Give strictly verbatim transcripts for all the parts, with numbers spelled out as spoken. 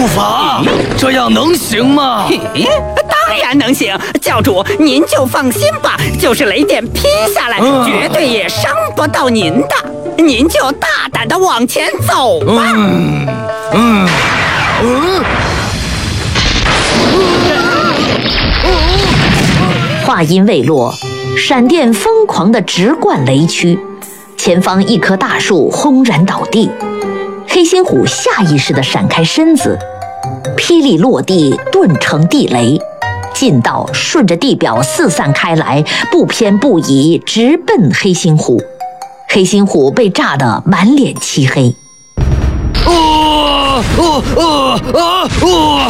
不法，这样能行吗？ 当然能行，教主您就放心吧，就是雷电劈下来，嗯、绝对也伤不到您的，您就大胆的往前走吧。 嗯嗯嗯。 话音未落，闪电疯狂地直贯雷区，前方一棵大树轰然倒地，黑心虎下意识地闪开身子，霹雳落地，顿成地雷，劲道顺着地表四散开来，不偏不倚，直奔黑心虎。黑心虎被炸得满脸漆黑。 哦哦哦哦哦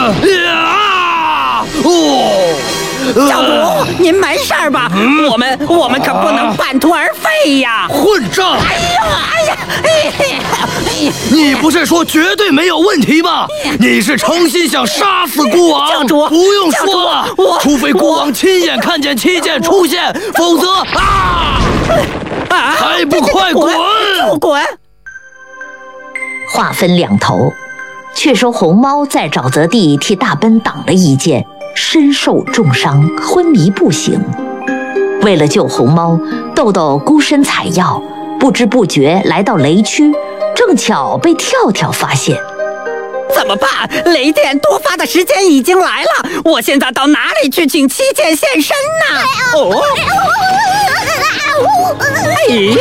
啊！哦！ 教主，您没事吧？嗯、我们我们可不能半途而废呀！ 混账！ 哎呀哎呀哎呀！ 你不是说绝对没有问题吗？你是诚心想杀死孤王？ 教主， 不用说了，除非孤王亲眼看见七剑出现，否则啊！啊还不快滚！ 就滚！ 话分两头，却说红猫在沼泽地替大奔挡了一剑，身受重伤，昏迷不醒。为了救红猫，豆豆孤身采药，不知不觉来到雷区，正巧被跳跳发现。 怎么办？雷电多发的时间已经来了，我现在到哪里去请七剑现身呢？哦， 哎呀，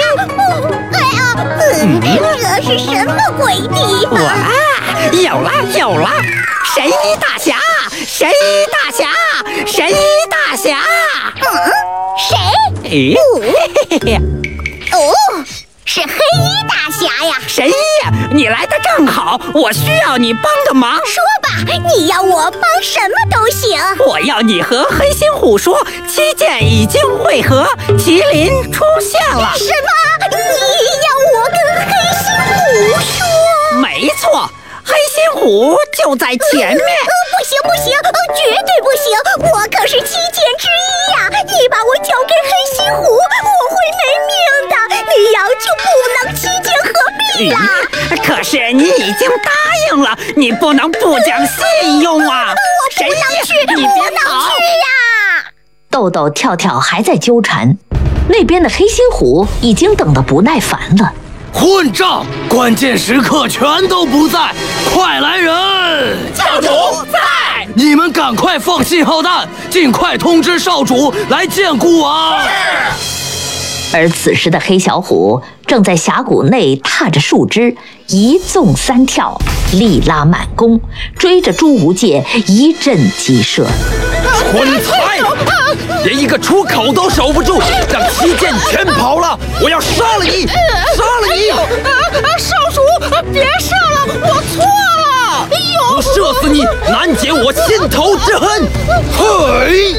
这是什么鬼地方？ 哇，有了有了！神医大侠，神医大侠，神医大侠！ 嗯，谁？ 咦， 哦，是黑衣大侠呀！ 神医，你来的正好，我需要你帮个忙。 说吧，你要我帮什么都行。 我要你和黑心虎说，七剑已经会合，麒麟出现了。 什么？你要我跟黑心虎说？ 没错。黑心虎就在前面。 呃，不行不行，呃，绝对不行！我可是七剑之一呀！你把我交给黑心虎，我会没命的。那样就不能七剑合璧了。 嗯、可是你已经答应了，你不能不讲信用啊！ 我不能去， 你别跑去呀！ 豆豆、跳跳还在纠缠，那边的黑心虎已经等得不耐烦了。 混账！关键时刻全都不在，快来人！ 教主在！ 你们赶快放信号弹，尽快通知少主来见孤王。 而此时的黑小虎正在峡谷内踏着树枝，一纵三跳，力拉满弓，追着朱无戒一阵急射。 蠢材！连一个出口都守不住，让七剑全跑了！我要杀了你！杀了你！ 啊啊！少主，别杀了，我错了！哎呦！ 我射死你，难解我心头之恨！嘿！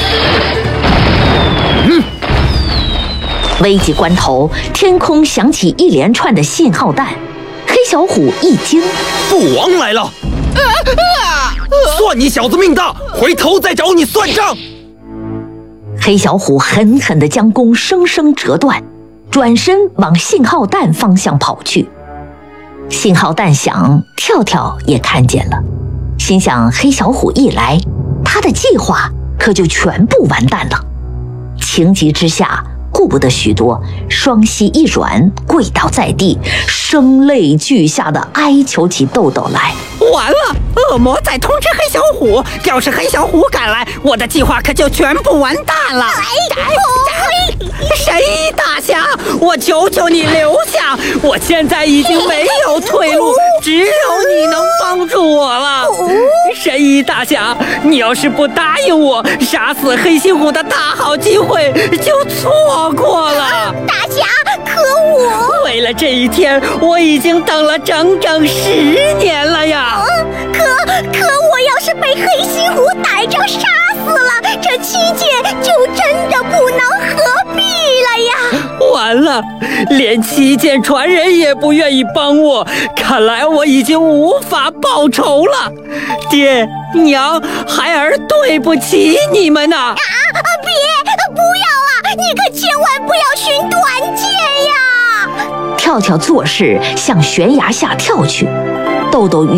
嗯。危急关头，天空响起一连串的信号弹，黑小虎一惊， 父王来了！啊啊、算你小子命大，回头再找你算账！ 黑小虎狠狠地将弓生生折断，转身往信号弹方向跑去。信号弹响，跳跳也看见了，心想黑小虎一来，他的计划可就全部完蛋了。情急之下，顾不得许多，双膝一软，跪倒在地，声泪俱下的哀求起豆豆来。 完了，恶魔在通知黑小虎，要是黑小虎赶来，我的计划可就全部完蛋了。神医大侠，我求求你留下，我现在已经没有退路，只有你能帮助我了。神医大侠，你要是不答应我，杀死黑心虎的大好机会就错过了。 大侠，可我为了这一天，我已经等了整整十年了呀。 可可我要是被黑心虎逮着杀死了，这七剑就真的不能合璧了呀！ 完了，连七剑传人也不愿意帮我，看来我已经无法报仇了。爹娘，孩儿对不起你们呐！啊啊！别，不要啊！你可千万不要寻短见呀！ 跳跳做事向悬崖下跳去，豆豆